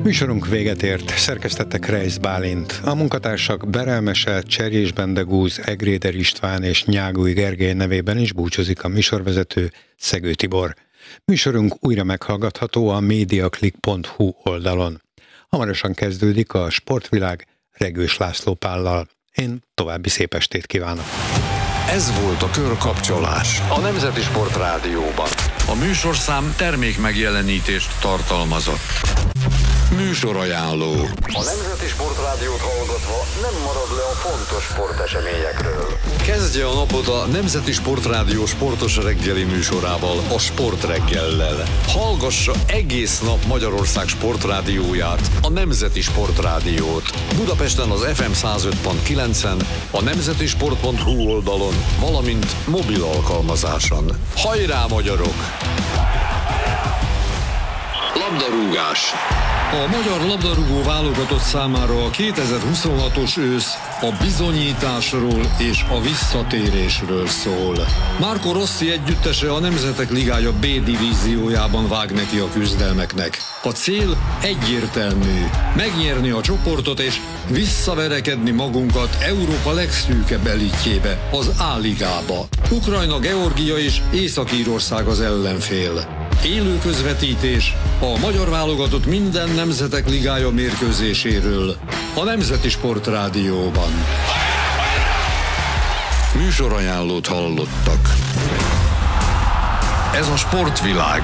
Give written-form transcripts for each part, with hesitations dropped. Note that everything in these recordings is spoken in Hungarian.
Műsorunk véget ért, szerkesztette Kreisz Bálint. A munkatársak Berelmese, Cserjés Bendegúz, Egréder István és Nyágúj Gergely nevében is búcsúzik a műsorvezető, Szegő Tibor. Műsorunk újra meghallgatható a mediaclick.hu oldalon. Hamarosan kezdődik a Sportvilág Regős László Pállal. Én további szép estét kívánok. Ez volt a Körkapcsolás a Nemzeti Sport Rádióban. A műsorszám termékmegjelenítést tartalmazott. Műsorajánló. A Nemzeti Sport Rádiót hallgatva nem marad le a fontos sporteseményekről. Kezdje a napot a Nemzeti Sport Rádió sportos reggeli műsorával, a Sport Reggellel. Hallgassa egész nap Magyarország sportrádióját, a Nemzeti Sport Rádiót. Budapesten az FM 105.9-en, a nemzetisport.hu oldalon, valamint mobil alkalmazáson. Hajrá, magyarok! Labdarúgás. A magyar labdarúgó válogatott számára a 2026-os ősz a bizonyításról és a visszatérésről szól. Marco Rossi együttese a Nemzetek Ligája B divíziójában vág neki a küzdelmeknek. A cél egyértelmű: megnyerni a csoportot és visszaverekedni magunkat Európa legszűkebb elitjébe, az A-ligába. Ukrajna, Georgia és Észak-Írország az ellenfél. Élő közvetítés a magyar válogatott minden Nemzetek Ligája mérkőzéséről a Nemzeti Sport Rádióban. Műsorajánlót hallottak. Ez a Sportvilág.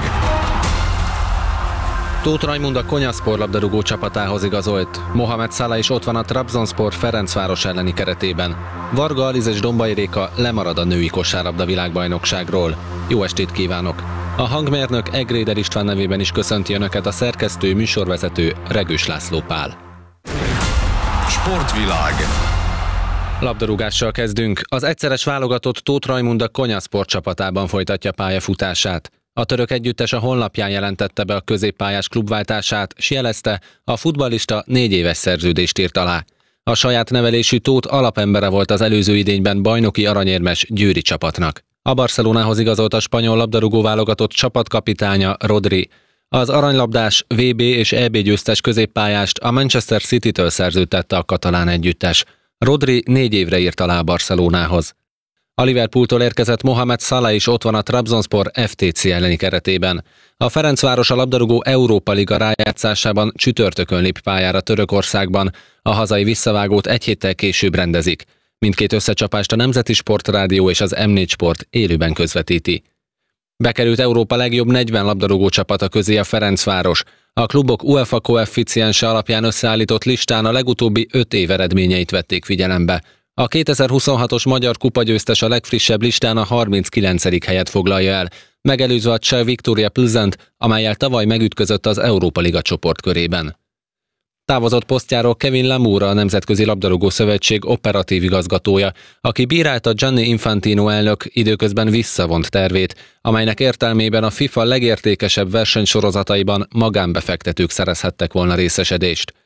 Tóth Rajmund a Konyaspor labdarúgó csapatához igazolt. Mohamed Salah is ott van a Trabzonspor Ferencváros elleni keretében. Varga Aliz és Dombai Réka lemarad a női kosárlabda világbajnokságról. Jó estét kívánok! A hangmérnök Egréder István nevében is köszönti Önöket a szerkesztő, műsorvezető Regős László Pál. Sportvilág. Labdarúgással kezdünk. Az egyszeres válogatott Tóth Rajmund a Konyaspor csapatában folytatja pályafutását. A török együttes a honlapján jelentette be a középpályás klubváltását, s jelezte, a futballista 4 éves szerződést írt alá. A saját nevelésű Tóth alapembere volt az előző idényben bajnoki aranyérmes győri csapatnak. A Barcelonához igazolt a spanyol labdarúgó válogatott csapatkapitánya, Rodri. Az aranylabdás, VB és EB győztes középpályást a Manchester City-től szerződtette a katalán együttes. Rodri 4 évre írt alá a Barcelonához. A Liverpooltól érkezett Mohamed Salah is ott van a Trabzonspor FTC elleni keretében. A Ferencváros a labdarúgó Európa Liga rájátszásában csütörtökön lép pályára Törökországban, a hazai visszavágót 1 héttel később rendezik. Mindkét összecsapást a Nemzeti Sport Rádió és az M4 Sport élőben közvetíti. Bekerült Európa legjobb 40 labdarúgó csapata közé a Ferencváros. A klubok UEFA koefficiense alapján összeállított listán a legutóbbi 5 év eredményeit vették figyelembe. A 2026-os Magyar Kupa győztes a legfrissebb listán a 39. helyet foglalja el, megelőzve a cseh Viktoria Plzent, amellyel tavaly megütközött az Európa Liga csoportkörében. Távozott posztjáról Kevin Lamour, a Nemzetközi Labdarúgó Szövetség operatív igazgatója, aki bírálta Gianni Infantino elnök időközben visszavont tervét, amelynek értelmében a FIFA legértékesebb versenysorozataiban magánbefektetők szerezhettek volna részesedést.